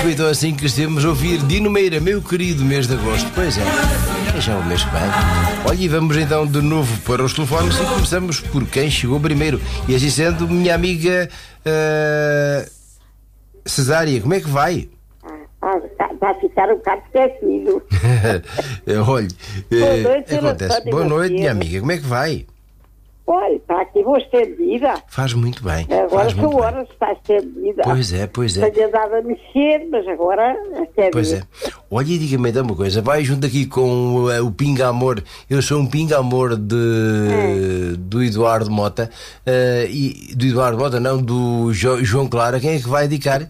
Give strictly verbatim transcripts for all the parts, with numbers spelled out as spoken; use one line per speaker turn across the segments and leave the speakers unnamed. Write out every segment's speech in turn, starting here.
foi então assim que estivemos a ouvir Dino Meira, meu querido mês de agosto. Pois é, é já o mês que vem. Olha, e vamos então de novo para os telefones e começamos por quem chegou primeiro. E assim sendo, minha amiga uh, Cesária, como é que vai?
Ah, está a ficar um bocado esquecido.
Olha,
Boa noite,
uh, acontece. Boa noite, minha amiga, como é que vai?
Olha, está aqui, vou estendida.
Faz muito bem.
Agora
são
horas está estendida.
Pois é, pois é.
Tenho andado a mexer, mas agora até
Pois é. Olha, e diga-me então uma coisa. Vai junto aqui com uh, o Pinga Amor. Eu sou um Pinga Amor de, é. do Eduardo Mota. Uh, e, do Eduardo Mota, não, do jo, João Clara. Quem é que vai dedicar?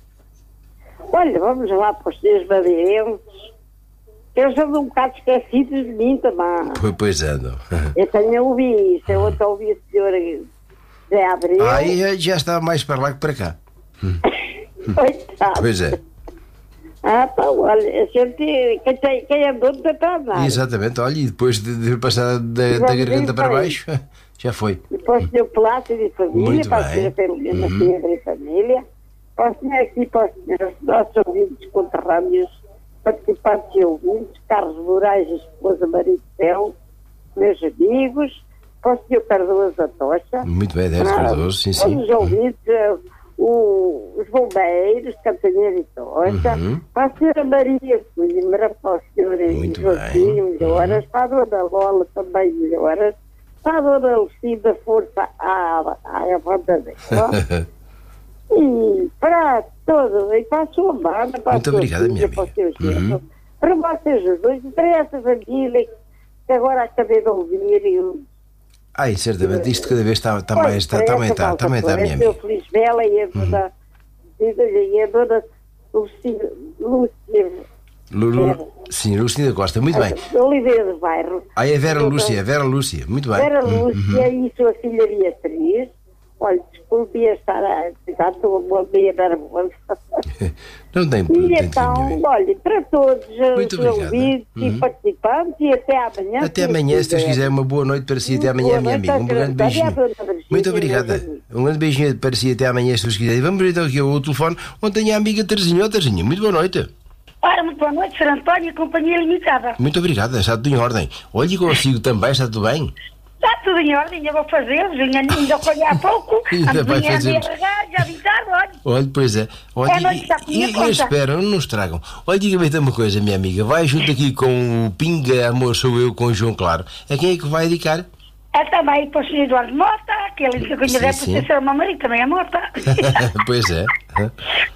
Olha, vamos lá para os senhores madeirenses. Eles andam um bocado esquecidos de mim também.
Pois, pois andam.
Eu tenho a ouvir isso. Eu ontem ouvi a senhora Zé Abreu.
Ah, e já está mais para lá que para cá.
Coitado.
Pois é.
Ah, pá, olha, a gente, quem, tem, quem andou não tem para andar.
Exatamente, olha, e depois de, de passar da, da garganta para baixo, já foi.
E para o senhor Plácido e família,
muito
para a
bem.
senhora Carolina uhum. e família, para o senhor aqui, para os senhores, nossos ouvintes conterrâneos, participantes e ouvintes, Carlos Moraes e esposa Maricel, meus amigos, para o senhor Cardoso da Tocha.
Muito bem, Décio Cardoso, sim, sim.
Os ouvintes, o, os bombeiros, Cantaneiro e Tocha, uhum. para a senhora Maria Coimbra, para o senhor Joaquim, melhoras, uhum. para a dona Lola também melhoras, para a dona Lucinda Força à, à banda dela. E para todo, e para a sua banda, para
muito
a sua
obrigada,
filha,
minha
para
amiga.
os seus uhum. para vocês os dois, e para essa família que agora acabei de ouvir. E,
ai, certamente, isto cada vez está, está mais, está, também está,
volta,
também está, minha
amiga.
amiga.
Feliz Bela e a dona, uhum. e a dona Lúcia, Lúcia
Lulu, sim, Lúcia da Costa, muito bem.
Oliveira do Bairro.
Ah, é Vera Lúcia, Vera Lúcia, muito bem.
Vera Lúcia uhum. e sua filha Beatriz. Olha, desculpe estar a... Já estou uma meia nervosa.
Não tem
E
tem
então, olha, para todos
muito
os ouvintes uhum. e participantes, e até amanhã.
Até amanhã, se Deus quiser, uma boa noite para si, até amanhã, minha amiga. Um grande beijinho. Muito obrigada. Um grande beijinho para si, até amanhã, se Deus quiser. E vamos então aqui ao telefone, onde tem a amiga Terezinha. Ó, Terezinha, muito boa noite.
Ora, muito boa noite, Sr. António e Companhia Limitada.
Muito obrigada, está tudo em ordem. Olha, e consigo também, está tudo bem?
Está tudo em ordem, eu vou fazer, vinha ainda colher há pouco,
ainda vai fazer.
Já vim tarde, olha.
Olha, pois é. Olha,
é noite, está
e, e espera, não nos tragam. Olha, diga-me então uma coisa, minha amiga, vai junto aqui com o Pinga Amor Sou Eu, com o João Claro. A quem é que vai dedicar?
É também para o senhor Eduardo Mota, aquele que eu conheço, é por ser o meu marido, também é Mota.
Pois é.